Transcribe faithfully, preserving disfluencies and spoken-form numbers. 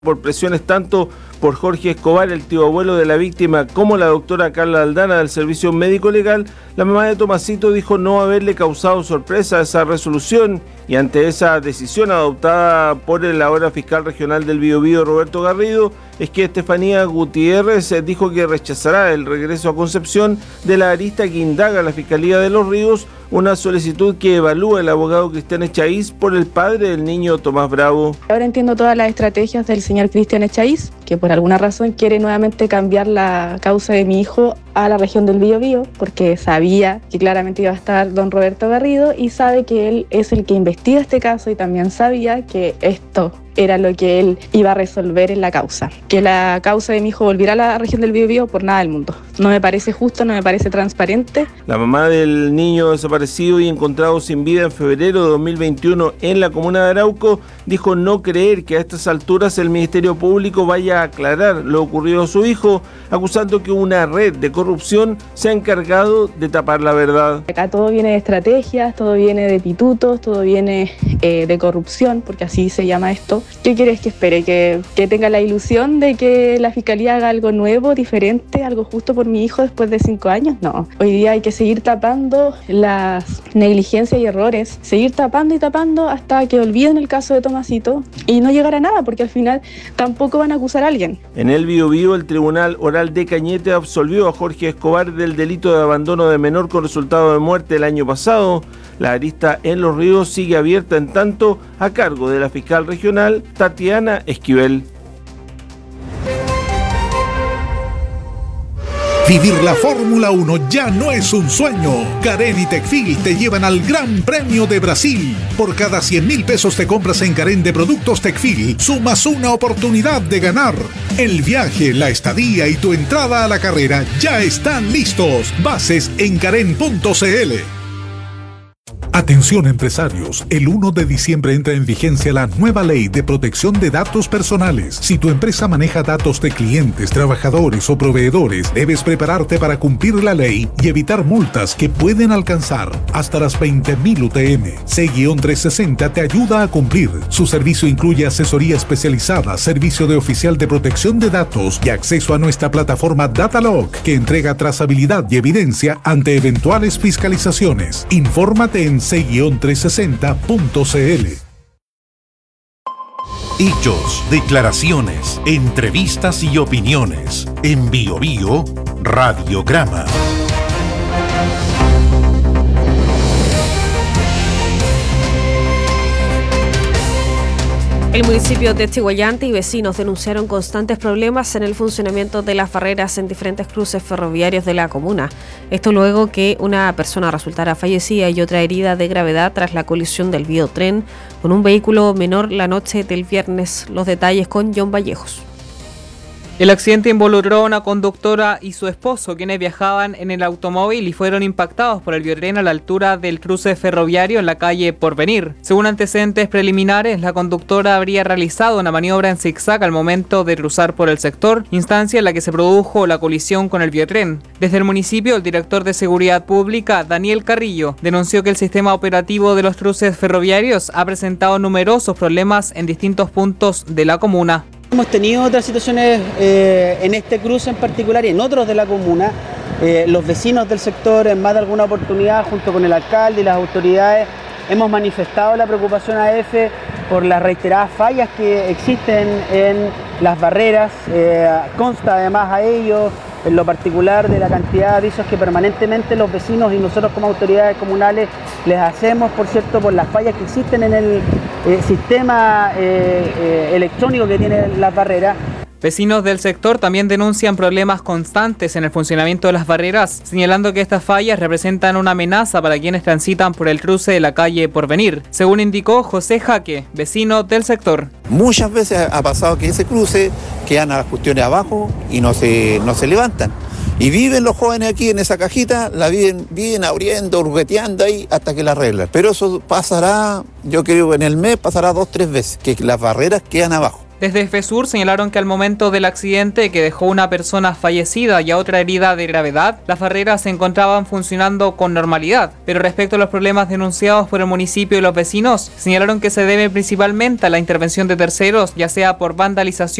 por presiones tanto por Jorge Escobar, el tío abuelo de la víctima, como la doctora Carla Aldana del Servicio Médico Legal, la mamá de Tomasito dijo no haberle causado sorpresa esa resolución, y ante esa decisión adoptada por el ahora fiscal regional del Biobío, Roberto Garrido, es que Estefanía Gutiérrez dijo que rechazará el regreso a Concepción de la arista que indaga la Fiscalía de Los Ríos, una solicitud que evalúa el abogado Cristian Echaíz por el padre del niño Tomás Bravo. Ahora entiendo todas las estrategias del señor Cristian Echaíz, que por alguna razón quiere nuevamente cambiar la causa de mi hijo a la región del Biobío, porque sabía que claramente iba a estar don Roberto Garrido y sabe que él es el que investiga este caso, y también sabía que esto era lo que él iba a resolver en la causa. Que la causa de mi hijo volviera a la región del Biobío por nada del mundo. No me parece justo, no me parece transparente. La mamá del niño desaparecido y encontrado sin vida en febrero de dos mil veintiuno en la comuna de Arauco dijo no creer que a estas alturas el Ministerio Público vaya a aclarar lo ocurrido a su hijo, acusando que una red de corrupción se ha encargado de tapar la verdad. Acá todo viene de estrategias, todo viene de pitutos, todo viene eh, de corrupción, porque así se llama esto. ¿Qué quieres que espere? ¿Que, que tenga la ilusión de que la Fiscalía haga algo nuevo, diferente, algo justo por mi hijo después de cinco años? No. Hoy día hay que seguir tapando las negligencias y errores, seguir tapando y tapando hasta que olviden el caso de Tomasito y no llegar a nada, porque al final tampoco van a acusar a alguien. En el Biobío, el Tribunal Oral de Cañete absolvió a Jorge Escobar del delito de abandono de menor con resultado de muerte el año pasado. La arista en Los Ríos sigue abierta en tanto a cargo de la fiscal regional Tatiana Esquivel. Vivir la Fórmula uno ya no es un sueño. Carén y Tecfil te llevan al Gran Premio de Brasil. Por cada cien mil pesos te compras en Carén de productos Tecfil, sumas una oportunidad de ganar. El viaje, la estadía y tu entrada a la carrera ya están listos. Bases en carén punto cl. Atención empresarios, el uno de diciembre entra en vigencia la nueva ley de protección de datos personales. Si tu empresa maneja datos de clientes, trabajadores o proveedores, debes prepararte para cumplir la ley y evitar multas que pueden alcanzar hasta las veinte mil U T M. C trescientos sesenta te ayuda a cumplir. Su servicio incluye asesoría especializada, servicio de oficial de protección de datos y acceso a nuestra plataforma Datalog, que entrega trazabilidad y evidencia ante eventuales fiscalizaciones. Infórmate en c trescientos sesenta punto cl. Hechos, declaraciones, entrevistas y opiniones. En Biobío, Radiograma. El municipio de Chiguayante y vecinos denunciaron constantes problemas en el funcionamiento de las barreras en diferentes cruces ferroviarios de la comuna. Esto luego que una persona resultara fallecida y otra herida de gravedad tras la colisión del biotren con un vehículo menor la noche del viernes. Los detalles con John Vallejos. El accidente involucró a una conductora y su esposo, quienes viajaban en el automóvil y fueron impactados por el biotren a la altura del cruce ferroviario en la calle Porvenir. Según antecedentes preliminares, la conductora habría realizado una maniobra en zigzag al momento de cruzar por el sector, instancia en la que se produjo la colisión con el biotren. Desde el municipio, el director de Seguridad Pública, Daniel Carrillo, denunció que el sistema operativo de los cruces ferroviarios ha presentado numerosos problemas en distintos puntos de la comuna. Hemos tenido otras situaciones eh, en este cruce en particular y en otros de la comuna. Eh, los vecinos del sector, en más de alguna oportunidad, junto con el alcalde y las autoridades, hemos manifestado la preocupación A F por las reiteradas fallas que existen en las barreras. Eh, consta además a ello, en lo particular, de la cantidad de avisos que permanentemente los vecinos y nosotros como autoridades comunales les hacemos, por cierto, por las fallas que existen en el eh, sistema eh, eh, electrónico que tienen las barreras. Vecinos del sector también denuncian problemas constantes en el funcionamiento de las barreras, señalando que estas fallas representan una amenaza para quienes transitan por el cruce de la calle Porvenir, según indicó José Jaque, vecino del sector. Muchas veces ha pasado que ese cruce quedan las cuestiones abajo y no se, no se levantan. Y viven los jóvenes aquí en esa cajita, la viven, viven abriendo, hurgueteando ahí hasta que la arreglan. Pero eso pasará, yo creo en el mes pasará dos, tres veces, que las barreras quedan abajo. Desde FESUR señalaron que al momento del accidente, que dejó una persona fallecida y a otra herida de gravedad, las barreras se encontraban funcionando con normalidad. Pero respecto a los problemas denunciados por el municipio y los vecinos, señalaron que se debe principalmente a la intervención de terceros, ya sea por vandalización